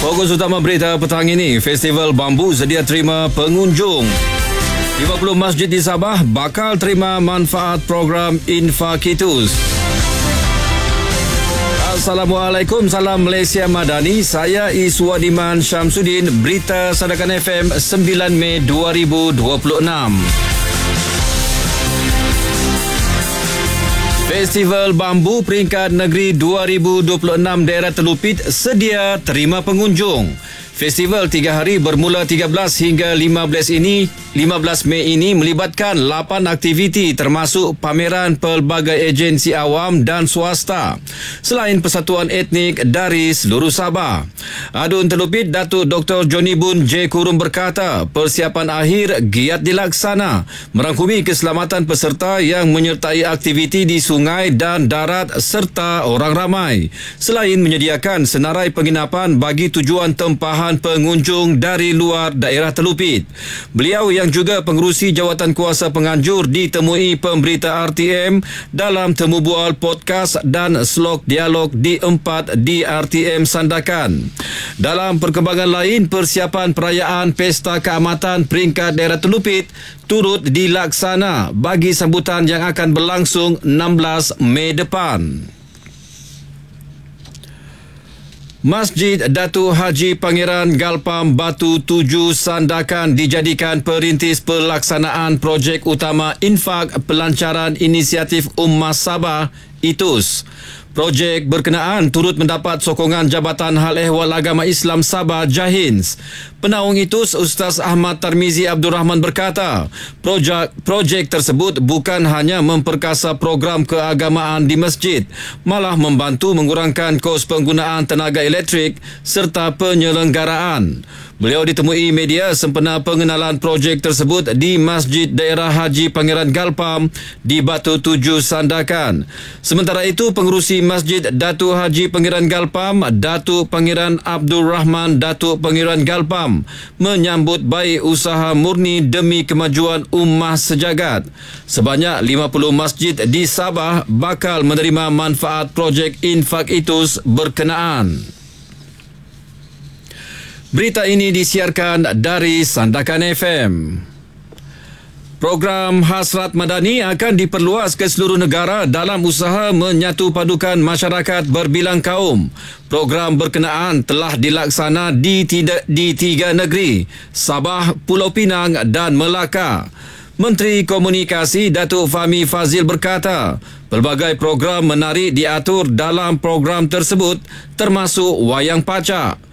Fokus utama berita petang ini, Festival Bambu sedia terima pengunjung. 50 masjid di Sabah bakal terima manfaat program Infakitus. Assalamualaikum, salam Malaysia Madani. Saya Iswadiman Syamsuddin, berita Sandakan FM 9 Mei 2026. Festival Bambu Peringkat Negeri 2026 daerah Telupit sedia terima pengunjung. Festival 3 hari bermula 13 hingga 15 Mei ini melibatkan 8 aktiviti termasuk pameran pelbagai agensi awam dan swasta selain persatuan etnik dari seluruh Sabah. Adun Telupit Datuk Dr. Johnny Bun J. Kurum berkata, persiapan akhir giat dilaksana merangkumi keselamatan peserta yang menyertai aktiviti di sungai dan darat serta orang ramai selain menyediakan senarai penginapan bagi tujuan tempahan pengunjung dari luar daerah Telupit. Beliau yang juga pengerusi jawatan kuasa penganjur ditemui pemberita RTM dalam temu bual podcast dan slog dialog di 4 di RTM Sandakan. Dalam perkembangan lain, persiapan perayaan Pesta Keamatan Peringkat Daerah Telupit turut dilaksana bagi sambutan yang akan berlangsung 16 Mei depan. Masjid Datuk Haji Pangeran Galpam Batu 7 Sandakan dijadikan perintis pelaksanaan projek utama Infak Pelancaran Inisiatif Ummah Sabah ITUS. Projek berkenaan turut mendapat sokongan Jabatan Hal Ehwal Agama Islam Sabah JAHINS. Penaung ITUS Ustaz Ahmad Tarmizi Abdul Rahman berkata, projek tersebut bukan hanya memperkasa program keagamaan di masjid, malah membantu mengurangkan kos penggunaan tenaga elektrik serta penyelenggaraan. Beliau ditemui media sempena pengenalan projek tersebut di Masjid Daerah Haji Pangeran Galpam di Batu 7 Sandakan. Sementara itu, pengerusi Masjid Datuk Haji Pangeran Galpam, Datuk Pangeran Abdul Rahman Datuk Pangeran Galpam menyambut baik usaha murni demi kemajuan ummah sejagat. Sebanyak 50 masjid di Sabah bakal menerima manfaat projek Infak ITUS berkenaan. Berita ini disiarkan dari Sandakan FM. Program Hasrat Madani akan diperluas ke seluruh negara dalam usaha menyatu padukan masyarakat berbilang kaum. Program berkenaan telah dilaksana di 3 negeri, Sabah, Pulau Pinang dan Melaka. Menteri Komunikasi Datuk Fahmi Fazil berkata, pelbagai program menarik diatur dalam program tersebut termasuk wayang pacak.